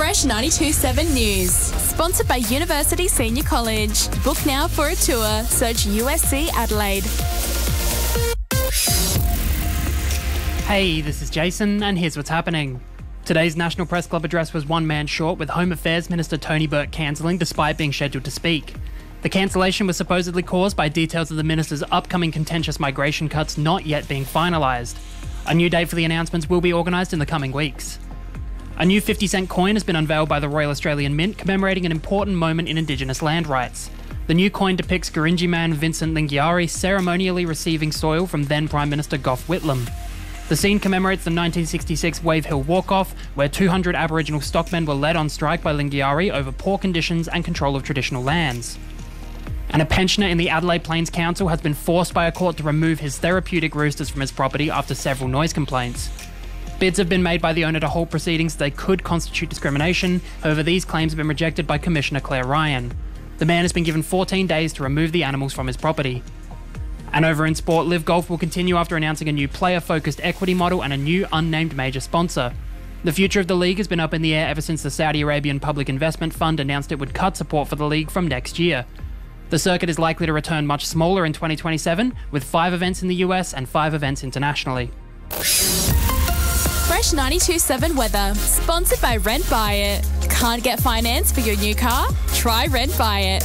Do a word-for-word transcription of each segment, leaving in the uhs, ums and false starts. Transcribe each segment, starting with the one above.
Fresh ninety-two point seven News. Sponsored by University Senior College. Book now for a tour. Search U S C Adelaide. Hey, this is Jason, and here's what's happening. Today's National Press Club address was one man short, with Home Affairs Minister Tony Burke cancelling despite being scheduled to speak. The cancellation was supposedly caused by details of the minister's upcoming contentious migration cuts not yet being finalised. A new date for the announcements will be organised in the coming weeks. A new fifty cent coin has been unveiled by the Royal Australian Mint, commemorating an important moment in Indigenous land rights. The new coin depicts Gurindji man Vincent Lingiari ceremonially receiving soil from then Prime Minister Gough Whitlam. The scene commemorates the nineteen sixty-six Wave Hill Walk-Off, where two hundred Aboriginal stockmen were led on strike by Lingiari over poor conditions and control of traditional lands. And a pensioner in the Adelaide Plains Council has been forced by a court to remove his therapeutic roosters from his property after several noise complaints. Bids have been made by the owner to hold proceedings they could constitute discrimination. However, these claims have been rejected by Commissioner Claire Ryan. The man has been given fourteen days to remove the animals from his property. And over in sport, Live Golf will continue after announcing a new player-focused equity model and a new unnamed major sponsor. The future of the league has been up in the air ever since the Saudi Arabian Public Investment Fund announced it would cut support for the league from next year. The circuit is likely to return much smaller in twenty twenty-seven, with five events in the U S and five events internationally. Fresh ninety-two point seven weather. Sponsored by Rent Buy It. Can't get finance for your new car? Try Rent Buy It.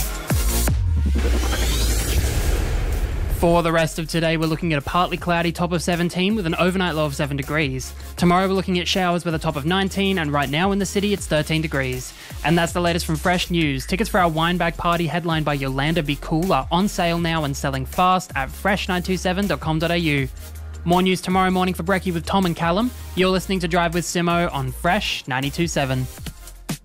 For the rest of today, we're looking at a partly cloudy top of seventeen with an overnight low of seven degrees. Tomorrow we're looking at showers with a top of nineteen, and right now in the city it's thirteen degrees. And that's the latest from Fresh News. Tickets for our Winebag party headlined by Yolanda Be Cool are on sale now and selling fast at fresh nine two seven dot com dot a u. More news tomorrow morning for Brekkie with Tom and Callum. You're listening to Drive with Simo on Fresh ninety-two point seven.